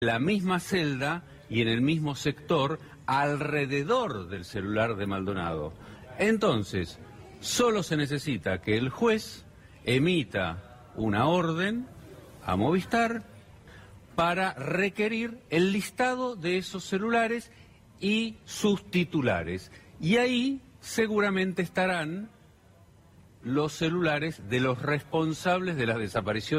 la misma celda y en el mismo sector alrededor del celular de Maldonado. Entonces, solo se necesita que el juez emita una orden a Movistar para requerir el listado de esos celulares y sus titulares. Y ahí seguramente estarán los celulares de los responsables de la desaparición